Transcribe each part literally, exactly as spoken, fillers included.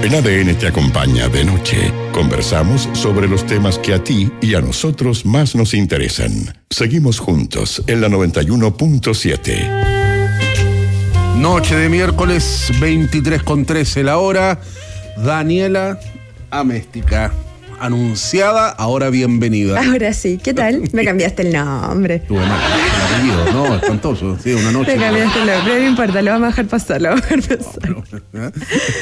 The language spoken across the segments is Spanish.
En A D N te acompaña de noche. Conversamos sobre los temas que a ti y a nosotros más nos interesan. Seguimos juntos en la noventa y uno punto siete. Noche de miércoles, veintitrés con trece la hora. Daniela Améstica, anunciada, ahora bienvenida. Ahora sí, ¿qué tal? Me cambiaste el nombre. Tuve mal, el apellido, no, espantoso. Sí, una noche. Me cambiaste el nombre, no importa, lo vamos a dejar pasar, lo vamos a dejar pasar.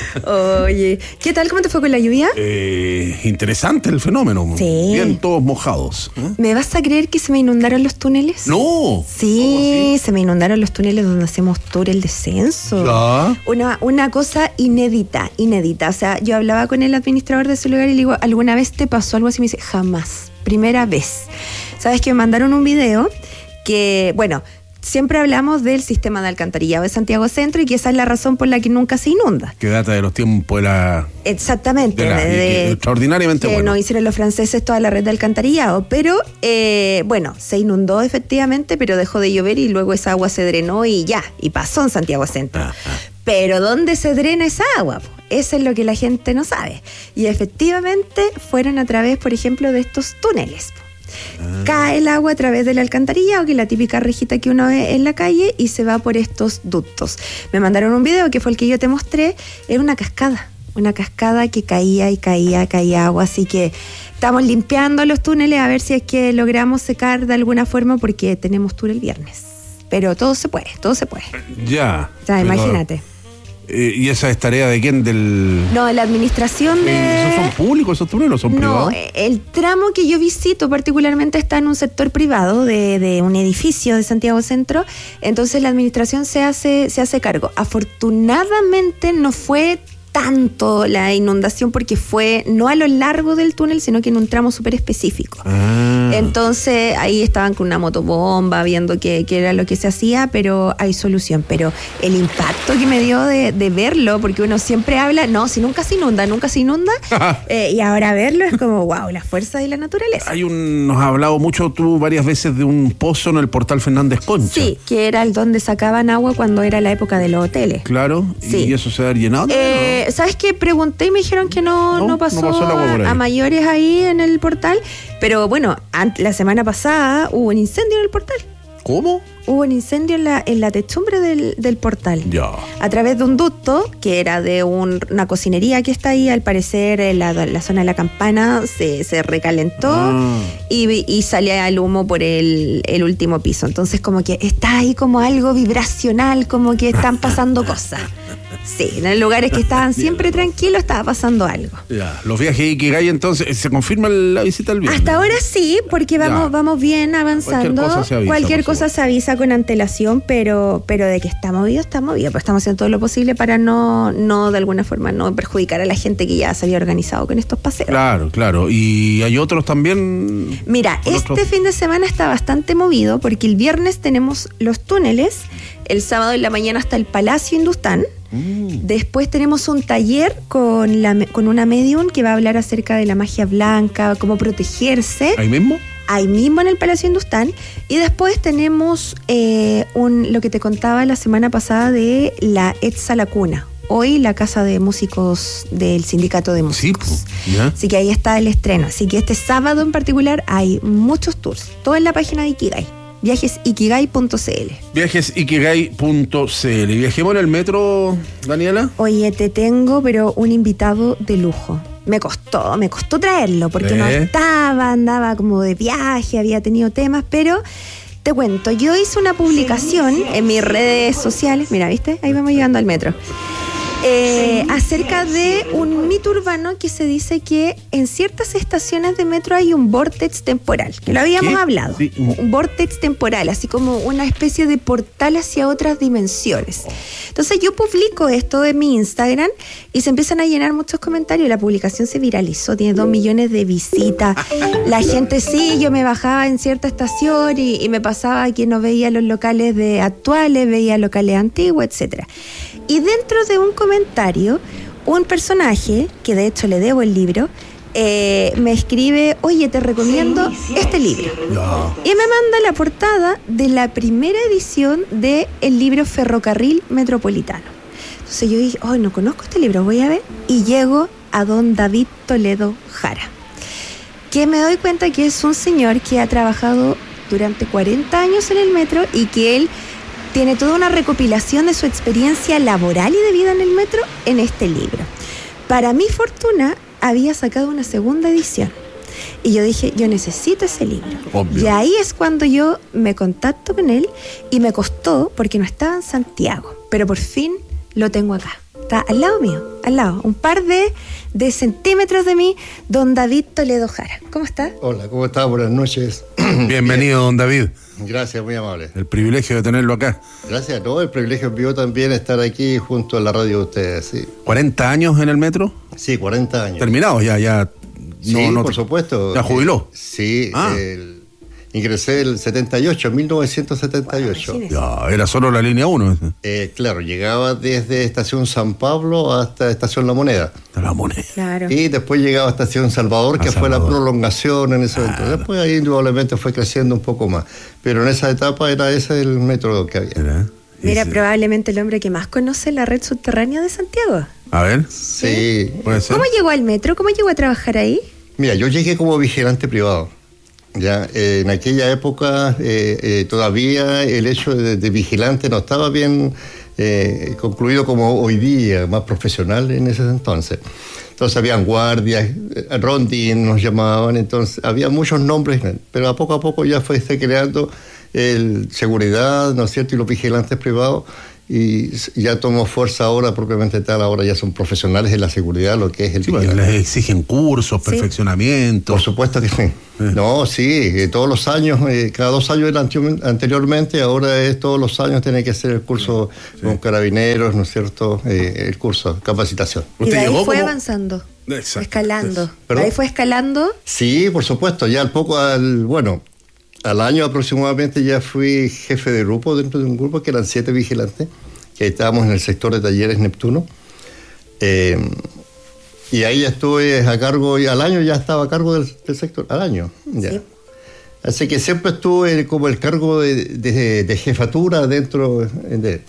Oye, ¿qué tal? ¿Cómo te fue con la lluvia? Eh, interesante el fenómeno. Sí. Bien, todos mojados. ¿Eh? ¿Me vas a creer que se me inundaron los túneles? No. Sí, se me inundaron los túneles donde hacemos tour el descenso. Ya. Una, una cosa inédita, inédita. O sea, yo hablaba con el administrador de ese lugar y le digo, ¿alguna vez te pasó algo así? Y me dice, jamás, primera vez. Sabes que me mandaron un video que, bueno, siempre hablamos del sistema de alcantarillado de Santiago Centro y que esa es la razón por la que nunca se inunda. Que data de los tiempos de la... Exactamente. De la, de, de, extraordinariamente que bueno. nos hicieron los franceses toda la red de alcantarillado. Pero, eh, bueno, se inundó efectivamente, pero dejó de llover y luego esa agua se drenó y ya, y pasó en Santiago Centro. Ah, ah. Pero ¿dónde se drena esa agua? Eso es lo que la gente no sabe. Y efectivamente fueron a través, por ejemplo, de estos túneles. Ah. Cae el agua a través del alcantarillado, que es la típica rejita que uno ve en la calle, y se va por estos ductos. Me mandaron un video que fue el que yo te mostré. Era una cascada, una cascada que caía y caía, caía agua. Así que estamos limpiando los túneles a ver si es que logramos secar de alguna forma, porque tenemos tour el viernes. Pero todo se puede, todo se puede. Ya. O sea, imagínate. Eh, ¿Y esa es tarea de quién? Del... No, la administración de... ¿Esos son públicos, esos túneles, o son no, privados? No, el tramo que yo visito particularmente está en un sector privado de, de un edificio de Santiago Centro, entonces la administración se hace, se hace cargo. Afortunadamente no fue tanto la inundación porque fue no a lo largo del túnel, sino que en un tramo súper específico. Ah. Entonces ahí estaban con una motobomba viendo qué, qué era lo que se hacía, pero hay solución. Pero el impacto que me dio de, de verlo, porque uno siempre habla, no, si nunca se inunda, nunca se inunda, eh, y ahora verlo es como, wow, la fuerza de la naturaleza. Hay un, nos has hablado mucho tú varias veces de un pozo en el Portal Fernández Concha. Sí, que era el donde sacaban agua cuando era la época de los hoteles. Claro, sí. ¿Y eso se ha llenado? Eh, ¿no? ¿Sabes qué? Pregunté y me dijeron que no, no, no pasó, no pasó el agua por ahí. a, a mayores ahí en el portal, pero bueno, la semana pasada hubo un incendio en el portal. ¿Cómo? Hubo un incendio en la, en la techumbre del, del portal. Ya. A través de un ducto que era de un, una cocinería que está ahí, al parecer en la, la zona de la Campana se, se recalentó ah. y, y salía el humo por el, el último piso. Entonces como que está ahí como algo vibracional, como que están pasando cosas. Sí, en los lugares que estaban siempre tranquilos estaba pasando algo. Ya, los viajes Ikigai, entonces, ¿se confirma la visita al viernes? Hasta ahora sí, porque vamos, vamos bien avanzando. Cualquier cosa se avisa. Cualquier cosa se avisa con antelación, pero, pero de que está movido, está movido. Pero estamos haciendo todo lo posible para no, no, de alguna forma, no perjudicar a la gente que ya se había organizado con estos paseos. Claro, claro. ¿Y hay otros también? Mira, este otros... fin de semana está bastante movido, porque el viernes tenemos los túneles, el sábado en la mañana está el Palacio Hindustán. Mm. Después tenemos un taller con, la, con una medium que va a hablar acerca de la magia blanca, cómo protegerse. ¿Ahí mismo? Ahí mismo en el Palacio Hindustán. Y después tenemos eh, un, lo que te contaba la semana pasada de la Etza La Cuna. Hoy la Casa de Músicos del Sindicato de Músicos. Sí, pues, ¿ya? Así que ahí está el estreno. Así que este sábado en particular hay muchos tours. Todo en la página de Ikigai. viajes ikigai punto c l. viajes ikigai punto c l. ¿Viajemos en el metro, Daniela? Oye, te tengo, pero un invitado de lujo. Me costó, me costó traerlo, porque ¿Eh? no estaba, andaba como de viaje, había tenido temas, pero te cuento, yo hice una publicación en mis redes sociales, mira, ¿viste? Ahí vamos llegando al metro. Eh, acerca de un mito urbano que se dice que en ciertas estaciones de metro hay un vórtex temporal, que lo habíamos ¿Qué? hablado, sí. un vórtex temporal, así como una especie de portal hacia otras dimensiones. Entonces yo publico esto en mi Instagram y se empiezan a llenar muchos comentarios, la publicación se viralizó, tiene dos millones de visitas, la gente sí, yo me bajaba en cierta estación y, y me pasaba que no veía los locales de actuales, veía locales antiguos, etcétera. Y dentro de un comentario, un personaje, que de hecho le debo el libro, eh, me escribe, oye, te recomiendo este libro. No. Y me manda la portada de la primera edición del libro Ferrocarril Metropolitano. Entonces yo dije, oh, no conozco este libro, voy a ver. Y llego a don David Toledo Jara, que me doy cuenta que es un señor que ha trabajado durante cuarenta años en el metro y que él tiene toda una recopilación de su experiencia laboral y de vida en el metro en este libro. Para mi fortuna, había sacado una segunda edición. Y yo dije, yo necesito ese libro. Obvio. Y ahí es cuando yo me contacto con él y me costó porque no estaba en Santiago. Pero por fin lo tengo acá. Está al lado mío, al lado. Un par de, de centímetros de mí, don David Toledo Jara. ¿Cómo está? Hola, ¿cómo está? Buenas noches. Bienvenido, don David. Gracias, muy amable. El privilegio de tenerlo acá. Gracias, no, el privilegio mío también estar aquí junto a la radio de ustedes, sí. ¿cuarenta años en el metro? Sí, cuarenta años. Terminados ya, ya. Sí, no, no, por supuesto. ¿Ya jubiló? Eh, sí, ah. el, ingresé el setenta y ocho, mil novecientos setenta y ocho. Wow, ya, era solo la línea uno. Eh, claro, llegaba desde Estación San Pablo hasta Estación La Moneda. La Moneda. Claro. Y después llegaba a Estación Salvador, que a fue Salvador. la prolongación en ese Claro. momento. Después ahí indudablemente fue creciendo un poco más. Pero en esa etapa era ese el metro que había. Era. Mira, Sí. probablemente el hombre que más conoce la red subterránea de Santiago. A ver. Sí. ¿Puede ser? ¿Cómo llegó al metro? ¿Cómo llegó a trabajar ahí? Mira, yo llegué como vigilante privado. Ya, eh, en aquella época eh, eh, todavía el hecho de, de vigilante no estaba bien eh, concluido como hoy día, más profesional en ese entonces. Entonces habían guardias, eh, rondín nos llamaban, entonces había muchos nombres, pero a poco a poco ya fue se creando el seguridad, ¿no es cierto?, y los vigilantes privados, y ya tomó fuerza ahora propiamente tal, ahora ya son profesionales en la seguridad, lo que es el Sí, bueno, vigilante. les exigen cursos, Sí. perfeccionamiento. Por supuesto que sí. No, sí, eh, todos los años, eh, cada dos años era anti- anteriormente, ahora es todos los años tiene que ser el curso Sí. con carabineros, ¿no es cierto? Eh, el curso, capacitación. Y ¿Usted de ahí llegó fue como- avanzando, Exacto. escalando. De ¿Perdón? ahí fue escalando. Sí, por supuesto, ya al poco, al bueno, al año aproximadamente ya fui jefe de grupo dentro de un grupo que eran siete vigilantes, que estábamos en el sector de talleres Neptuno. Eh, y ahí ya estuve a cargo, y al año ya estaba a cargo del, del sector, al año. Ya. Sí. Así que siempre estuve como el cargo de, de, de jefatura dentro de,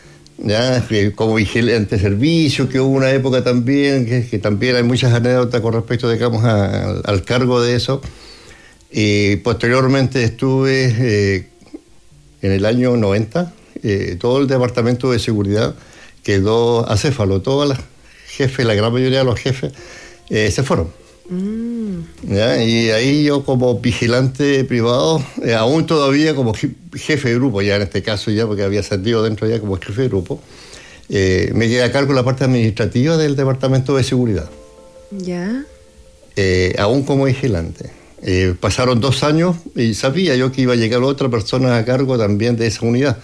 ya, que como vigilante de servicio, que hubo una época también, que, que también hay muchas anécdotas con respecto, digamos, a- al, al cargo de eso. Y posteriormente estuve eh, en el año noventa, eh, todo el departamento de seguridad quedó acéfalo, todas las jefes, la gran mayoría de los jefes eh, se fueron. Mm. ¿Ya? Y ahí yo como vigilante privado, eh, aún todavía como je- jefe de grupo, ya en este caso ya porque había salido dentro ya como jefe de grupo, eh, me quedé a cargo de la parte administrativa del departamento de seguridad, Ya. eh, aún como vigilante. Eh, pasaron dos años y sabía yo que iba a llegar otra persona a cargo también de esa unidad.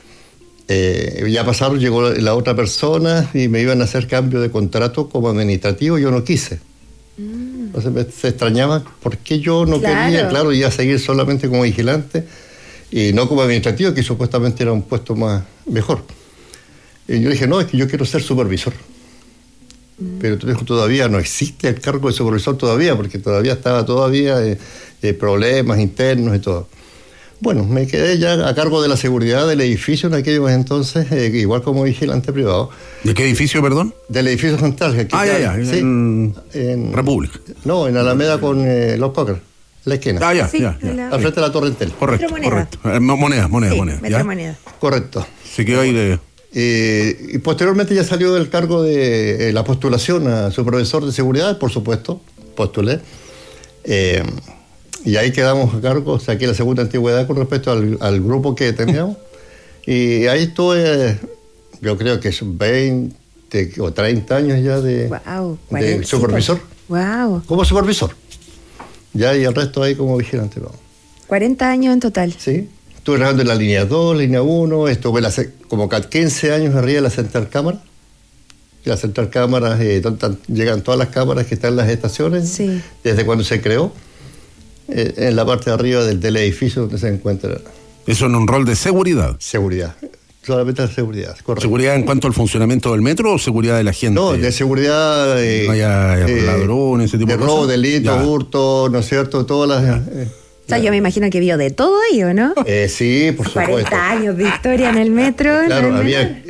Eh, ya pasaron, llegó la otra persona y me iban a hacer cambio de contrato como administrativo, yo no quise. Entonces me, se extrañaba por qué yo no Claro. quería, claro, iba a seguir solamente como vigilante y no como administrativo, que supuestamente era un puesto más mejor. Y yo dije, no, es que yo quiero ser supervisor. Pero entonces todavía no existe el cargo de supervisor todavía, porque todavía estaba todavía eh, eh, problemas internos y todo. Bueno, me quedé ya a cargo de la seguridad del edificio en aquellos entonces, eh, igual como vigilante privado, ¿De qué edificio, perdón? del edificio central. que aquí Ah, ya, está- ya, sí, en en- República. No, en Alameda con eh, los Cocker, la esquina. Ah, ya, Sí, ya, en ya. la- Al frente de la Torre Entel. Correcto, Metro Moneda. correcto. Eh, mo- moneda, moneda, Sí, moneda. metro ¿ya? moneda. Correcto. Se quedó ahí de... Eh, y posteriormente ya salió del cargo de eh, la postulación a supervisor de seguridad, por supuesto, postulé. Eh, y ahí quedamos a cargo, saqué la segunda antigüedad con respecto al, al grupo que teníamos. Y ahí estuve, yo creo que son veinte o treinta años ya de, Wow. de supervisor, Wow. como supervisor. Ya y el resto ahí como vigilante. ¿No? cuarenta años en total. Sí. Estuve trabajando en la línea dos, línea uno, estuve la, ce- como quince años arriba de la central cámara. La central cámara, eh, donde tan- llegan todas las cámaras que están en las estaciones, Sí. desde cuando se creó, eh, en la parte de arriba del, del edificio donde se encuentra Eso en un rol de seguridad. seguridad. Solamente la seguridad, correcto. ¿Seguridad en cuanto al funcionamiento del metro o seguridad de la gente? No, de seguridad. Eh, No haya ladrones, ese tipo de de robo, cosas. delito, Ya. hurto, ¿no es cierto? Todas las. eh, O sea, yo me imagino que vio de todo ahí, ¿o no? eh, sí, por supuesto. cuarenta años de historia en el metro. Claro, no es había, menor.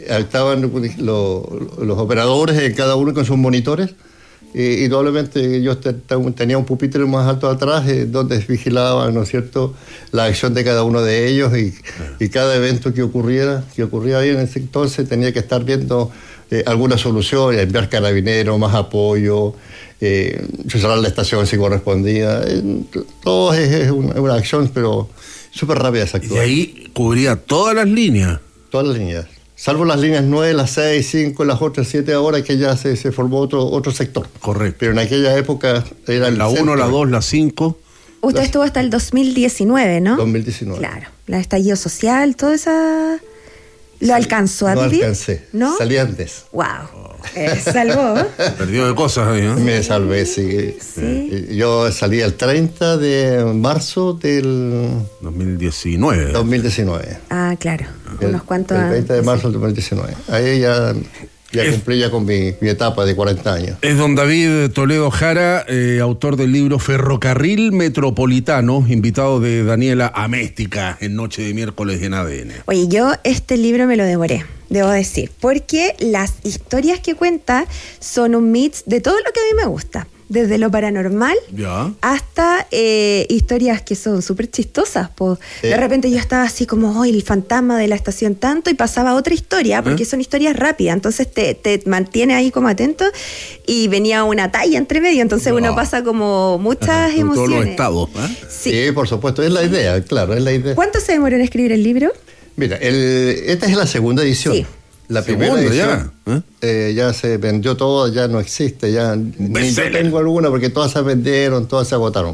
estaban lo, los operadores, eh, cada uno con sus monitores, y, y doblemente yo te, te, tenía un pupitre más alto atrás, eh, donde vigilaban, ¿no es cierto?, la acción de cada uno de ellos, y, y cada evento que ocurriera, que ocurría ahí en ese entonces, tenía que estar viendo eh, alguna solución, enviar carabineros, más apoyo, eh, cerrar la estación si correspondía. Eh, todo es, es una, una acción, pero súper rápida esa actuación. Y ahí cubría todas las líneas. Todas las líneas, salvo las líneas nueve, las seis, cinco, las otras siete ahora que ya se, se formó otro, otro sector. Correcto. Pero en aquella época era el la uno, la dos, la cinco. Usted estuvo hasta el dos mil diecinueve, ¿no? dos mil diecinueve. Claro, la estallido social, toda esa... ¿Lo alcanzó a no vivir? No alcancé, ¿no? Salí antes. Wow, eh, salvó. Perdió de cosas ahí, ¿eh? Me salvé, sí. Sí. Yo salí el treinta de marzo del dos mil diecinueve. dos mil diecinueve. Ah, claro, El, unos cuantos el veinte de marzo sí. del dos mil diecinueve. Ahí ya... Ya es, cumplí ya con mi, mi etapa de cuarenta años. Es don David Toledo Jara, eh, autor del libro Ferrocarril Metropolitano, invitado de Daniela Améstica en Noche de Miércoles en A D N. Oye, yo este libro me lo devoré, debo decir, porque las historias que cuenta son un mix de todo lo que a mí me gusta. Desde lo paranormal ya. hasta eh, historias que son súper chistosas. Po. Eh. De repente yo estaba así como, oh, el fantasma de la estación tanto, y pasaba otra historia, porque ¿Eh? son historias rápidas, entonces te, te mantiene ahí como atento, y venía una talla entre medio, entonces no. uno pasa como muchas Ajá, emociones. Todos los estados. ¿eh? Sí. sí, por supuesto, es la idea, claro, es la idea. ¿Cuánto se demoró en escribir el libro? Mira, el, esta es la segunda edición. Sí. La primera Segundo, edición ya. ¿Eh? Eh, ya se vendió todo, ya no existe, ya ni yo tengo alguna porque todas se vendieron, todas se agotaron.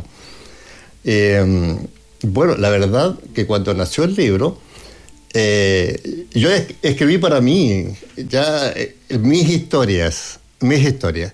Eh, bueno, la verdad que cuando nació el libro, eh, yo es, escribí para mí, ya eh, mis historias, mis historias,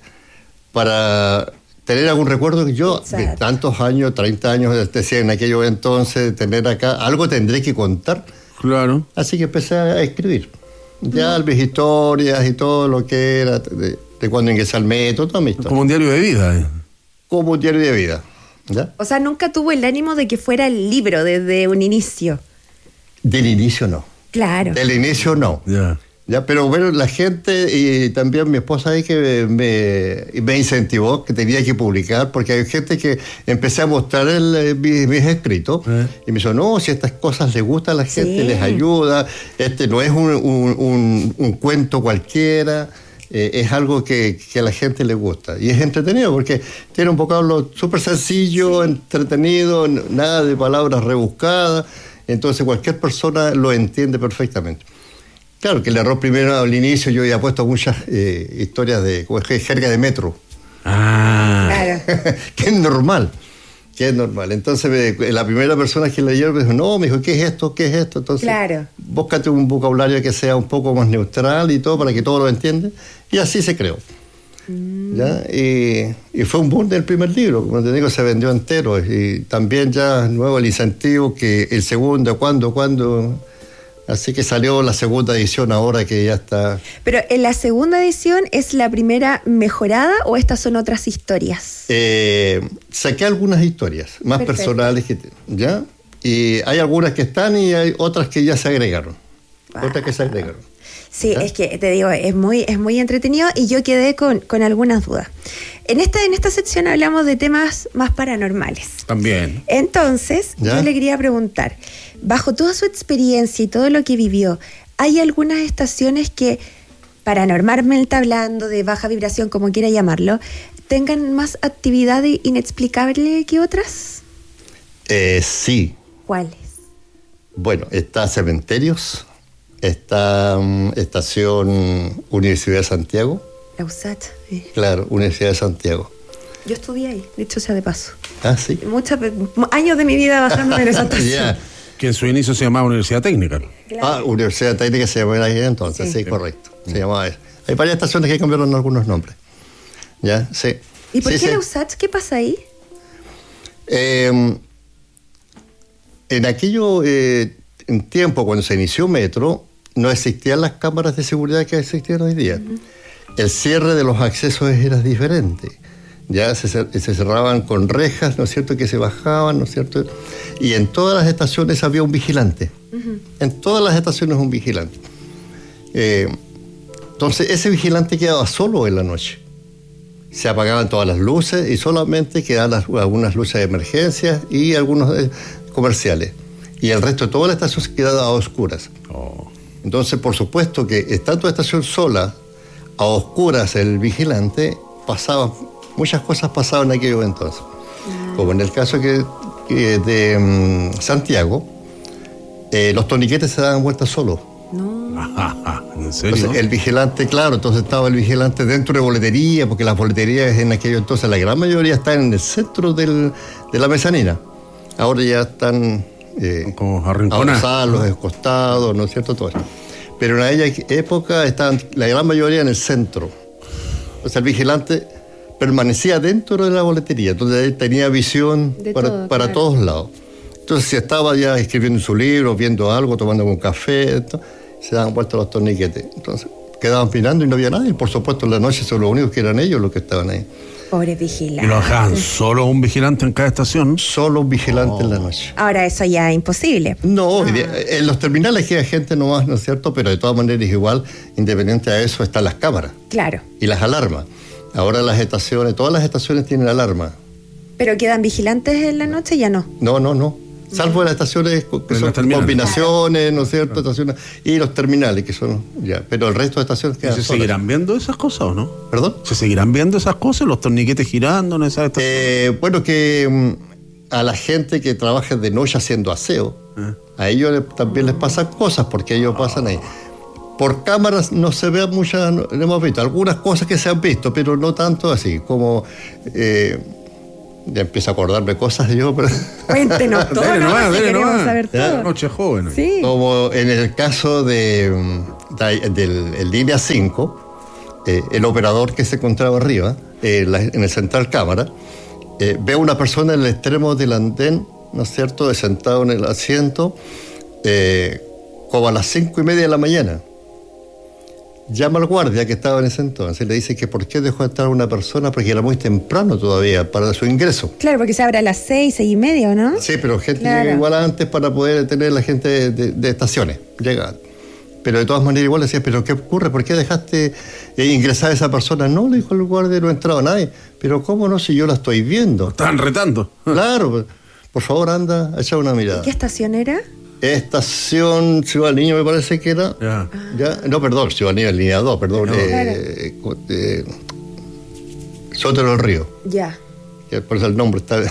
para tener algún recuerdo que yo, Exacto. de tantos años, treinta años, decía en aquello entonces, tener acá, algo tendré que contar. Claro. Así que empecé a escribir. Ya mis historias y todo lo que era, de, de cuando ingresé al metro, toda mi historia. Como un diario de vida. ¿eh? Como un diario de vida. ¿Ya? O sea, nunca tuvo el ánimo de que fuera el libro desde un inicio. Del inicio no. Claro. Del inicio no. Ya. Ya, pero bueno, la gente y también mi esposa ahí que me, me incentivó que tenía que publicar, porque hay gente que empecé a mostrar el, mis, mis escritos ¿Eh? y me dijo, no, si estas cosas les gustan a la gente, sí. les ayuda, este no es un, un, un, un cuento cualquiera, eh, es algo que, que a la gente le gusta. Y es entretenido porque tiene un vocablo súper sencillo, sí. entretenido, nada de palabras rebuscadas, entonces cualquier persona lo entiende perfectamente. Claro, que el error primero al inicio, yo había puesto muchas eh, historias de jerga de metro. Ah. Claro. Que es normal, que es normal. Entonces me, la primera persona que leyó me dijo, no, me dijo, ¿qué es esto? ¿Qué es esto? Entonces, claro. búscate un vocabulario que sea un poco más neutral y todo, para que todo lo entienda. Y así se creó. Mm. ¿Ya? Y, y fue un boom del primer libro, como te digo, se vendió entero. Y también ya nuevo el incentivo, que el segundo, ¿cuándo? ¿Cuándo? Así que salió la segunda edición ahora que ya está... Pero en la segunda edición, ¿es la primera mejorada o estas son otras historias? Eh, saqué algunas historias más Perfecto. personales, que ¿ya? Y hay algunas que están y hay otras que ya se agregaron. Wow. Otras que se agregaron. Sí, ¿ya? Es que te digo, es muy, es muy entretenido y yo quedé con, con algunas dudas. En esta, en esta sección hablamos de temas más paranormales. También. Entonces, ¿ya? yo le quería preguntar, bajo toda su experiencia y todo lo que vivió, ¿hay algunas estaciones que, paranormalmente hablando, de baja vibración, como quiera llamarlo, tengan más actividad inexplicable que otras? Eh, sí. ¿Cuáles? Bueno, está cementerios, está um, estación Universidad de Santiago. La U S A T. Sí. Claro, Universidad de Santiago. Yo estudié ahí, dicho sea de paso. Ah, sí. Muchos años de mi vida bajando en esa estación. Yeah. Que en su inicio se llamaba Universidad Técnica. Claro. Ah, Universidad Técnica se llamaba ahí entonces, sí, sí correcto. Se llamaba eso. Hay varias estaciones que cambiaron algunos nombres. ¿Ya? Sí. ¿Y por sí, qué sí. la U S A T? ¿Qué pasa ahí? Eh, en aquello, eh, en tiempo, cuando se inició Metro, no existían las cámaras de seguridad que existían hoy día. Uh-huh. El cierre de los accesos era diferente. Ya se, se cerraban con rejas, ¿no es cierto?, que se bajaban, ¿no es cierto? Y en todas las estaciones había un vigilante. Uh-huh. En todas las estaciones un vigilante. Eh, entonces ese vigilante quedaba solo en la noche. Se apagaban todas las luces y solamente quedaban las, algunas luces de emergencia y algunos eh, comerciales. Y el resto de toda la estación se quedaba a oscuras. Oh. Entonces, por supuesto que estando la estación sola, a oscuras el vigilante, pasaba, muchas cosas pasaban en aquellos entonces. Mm. Como en el caso que, que de um, Santiago, eh, los torniquetes se daban vuelta solos. No. ¿En serio? Entonces, el vigilante, claro, entonces estaba el vigilante dentro de boletería, porque las boleterías en aquello entonces, la gran mayoría están en el centro del, de la mezanina. Ahora ya están eh, como arrinconados, a los costados, ¿no es cierto? Todo eso. Pero en aquella época estaban la gran mayoría en el centro. O sea, el vigilante permanecía dentro de la boletería, entonces él tenía visión de para, todo, para claro. todos lados. Entonces, si estaba ya escribiendo su libro, viendo algo, tomando un café, entonces, se daban vuelta los torniquetes. Entonces, quedaban mirando y no había nadie. Por supuesto, en la noche son los únicos que eran ellos los que estaban ahí. Pobre vigilante. ¿Y lo dejaban solo un vigilante en cada estación? Solo un vigilante oh. en la noche. Ahora, eso ya es imposible. No, ah. en los terminales queda gente nomás, ¿no es cierto? Pero de todas maneras, igual, independiente a eso, están las cámaras. Claro. Y las alarmas. Ahora las estaciones, todas las estaciones tienen alarma. ¿Pero quedan vigilantes en la noche? Ya no. No, no, no. Salvo las estaciones que son combinaciones, ¿no es cierto? Claro. Estaciones, y los terminales, que son ya. Pero el resto de estaciones quedan ¿Se solas. seguirán viendo esas cosas o no? ¿Perdón? ¿Se seguirán viendo esas cosas? ¿Los torniquetes girando en esas estaciones? Eh, bueno, que um, a la gente que trabaja de noche haciendo aseo, ¿Eh? a ellos le, también les pasan cosas, porque ellos pasan ahí. Por cámaras no se ve muchas, no, no hemos visto. Algunas cosas que se han visto, pero no tanto así, como... Eh, ya empiezo a acordarme cosas yo, pero... Cuéntenos todo. Dale nomás, dale nomás. Saber todo. Noche joven. Sí. Como en el caso de, de, del el línea cinco, eh, el operador que se encontraba arriba, eh, la, en el central cámara, eh, ve a una persona en el extremo del andén, ¿no es cierto?, sentado en el asiento, eh, como a las cinco y media de la mañana. Llama al guardia que estaba en ese entonces y le dice que por qué dejó de estar una persona, porque era muy temprano todavía para su ingreso. Claro, porque se abre a las seis, seis y media, ¿o no? Sí, pero gente claro. llega igual antes para poder tener la gente de, de, de estaciones. Llega. Pero de todas maneras igual decía, ¿pero qué ocurre? ¿Por qué dejaste eh, ingresar a esa persona? No, le dijo el guardia, no entraba nadie. Pero ¿cómo no si yo la estoy viendo? Estaban retando. Claro, por favor anda a echar una mirada. ¿Y qué estación era? Estación Ciudad del Niño me parece que era. Ya. ¿Ya? No, perdón, Ciudad del Niño, línea dos, perdón. No. Eh, eh, Sotero del Río. Ya. Que por eso el nombre está.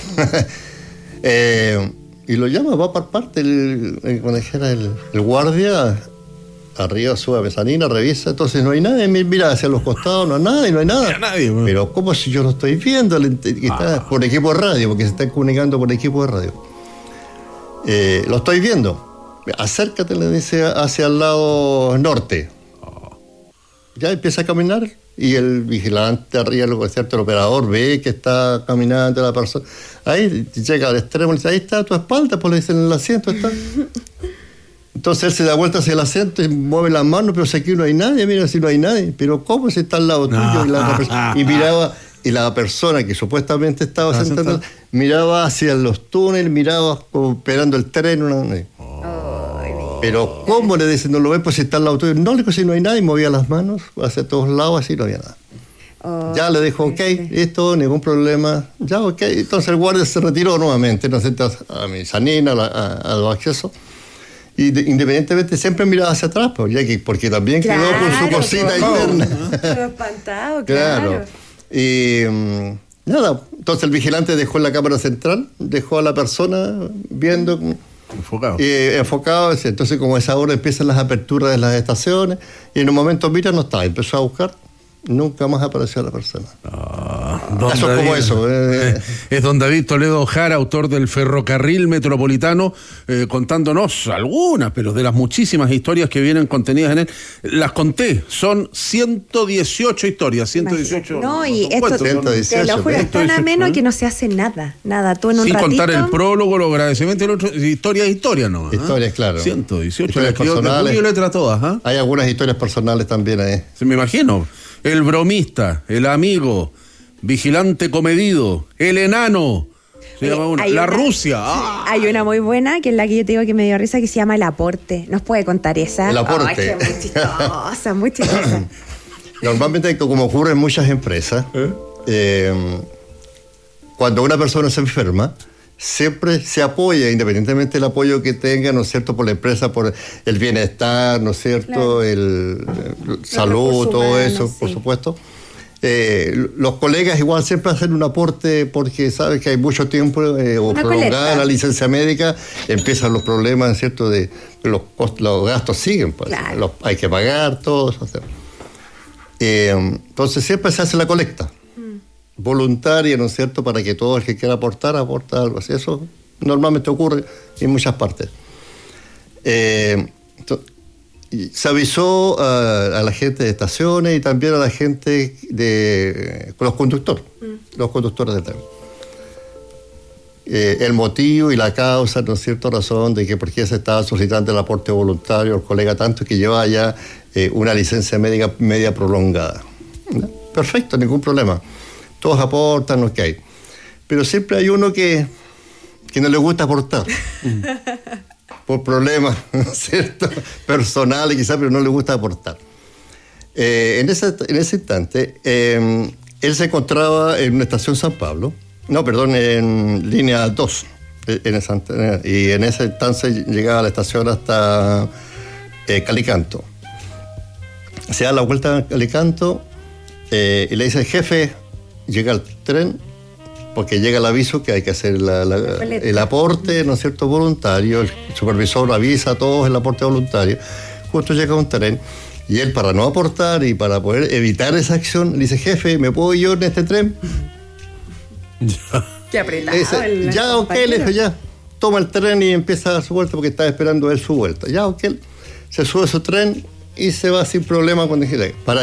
eh, y lo llama, va por parte, el, el, el, el guardia, arriba sube a mezanina, revisa, entonces no hay nadie, mira hacia los costados, no hay nada y no hay nada. No hay nadie, bueno. Pero ¿cómo si yo lo estoy viendo? Está ah. por equipo de radio, porque se está comunicando por equipo de radio. Eh, lo estoy viendo. Acércate, le dice, hacia el lado norte. Oh. Ya empieza a caminar y el vigilante arriba, el, cierto, el operador ve que está caminando la persona. Ahí llega al extremo y dice, ahí está tu espalda, pues le dicen en el asiento está. Entonces él se da vuelta hacia el asiento y mueve las manos, pero si aquí no hay nadie, mira si no hay nadie. Pero ¿cómo si está al lado tuyo? No. Y, la persona, y miraba, y la persona que supuestamente estaba ah, sentada, miraba hacia los túneles, miraba como esperando el tren. Una... Oh. Pero ¿cómo le dicen? No lo ves, pues si está al lado tuyo. No, le digo, si no hay nadie, movía las manos hacia todos lados, así no había nada. Oh, ya le dijo, ok, esto, ningún problema. Ya, ok. Entonces el guardia se retiró nuevamente, no sé, a mi sanina, a, a, a los accesos. Y de, independientemente siempre miraba hacia atrás, pues, ya que, porque también claro, quedó con su cosita interna. Todo espantado, claro. claro. Y um, nada, entonces el vigilante dejó en la cámara central, dejó a la persona viendo... Enfocado. Y, enfocado, entonces como a esa hora empiezan las aperturas de las estaciones, y en un momento mira, no estaba, empezó a buscar, nunca más apareció la persona. Ah, eso David, es como eso. Eh. Es don David Toledo Jara, autor del Ferrocarril Metropolitano, eh, contándonos algunas, pero de las muchísimas historias que vienen contenidas en él. Las conté, son ciento dieciocho historias, ciento dieciocho. No, y esto ciento dieciocho, te lo juro, es tan ameno ¿eh? que no se hace nada, nada. Tú en un Sin ratito... contar el prólogo, los agradecimientos, el otro, historia es historia, ¿no? Historias, claro. ciento dieciocho, historias personales. Yo letra todas, ¿eh? Hay algunas historias personales también ahí. Se me imagino. El bromista, el amigo, vigilante comedido, el enano, Se llama una. La una, Rusia. ¡Ah! Hay una muy buena, que es la que yo te digo que me dio risa, que se llama El Aporte. ¿Nos puede contar esa? El Aporte. Oh, es que muy chistosa, muy chistosa. Normalmente, como ocurre en muchas empresas, ¿Eh? Eh, cuando una persona se enferma, siempre se apoya, independientemente del apoyo que tenga, ¿no es cierto?, por la empresa, por el bienestar, ¿no es cierto?, claro. el, el salud, todo humanos, eso, sí. por supuesto. Eh, los colegas igual siempre hacen un aporte porque saben que hay mucho tiempo eh, o una prolongada colecta. La licencia médica, empiezan los problemas, ¿cierto?, de los, los gastos siguen, pues, claro. los, hay que pagar, todo eso. Eh, entonces siempre se hace la colecta voluntaria, ¿no es cierto?, para que todo el que quiera aportar, aporta algo así. Eso normalmente ocurre en muchas partes. Eh, se avisó a, a la gente de estaciones y también a la gente de los conductores, mm. los conductores de tren. Eh, el motivo y la causa, ¿no es cierto?, razón de que por qué se estaba solicitando el aporte voluntario al colega tanto que lleva ya eh, una licencia médica media prolongada. ¿No? Perfecto, ningún problema. Todos aportan lo que hay. Pero siempre hay uno que, que no le gusta aportar. Por problemas, ¿cierto?, personales quizás, pero no le gusta aportar. Eh, en, ese, en ese instante, eh, él se encontraba en una estación San Pablo, no, perdón, en línea dos, en esa, y en ese instante llegaba a la estación hasta eh, Calicanto. Se da la vuelta a Calicanto eh, y le dice, jefe, llega el tren, porque llega el aviso que hay que hacer la, la, el aporte, ¿no es cierto?, voluntario. El supervisor avisa a todos el aporte voluntario. Justo llega un tren y él, para no aportar y para poder evitar esa acción, le dice, jefe, ¿me puedo yo en este tren? Ya. Qué apretado. Dice, ya, ok, le dijo, ya. Toma el tren y empieza a dar su vuelta porque estaba esperando él su vuelta. Ya, ok. Se sube a su tren y se va sin problema cuando dije, para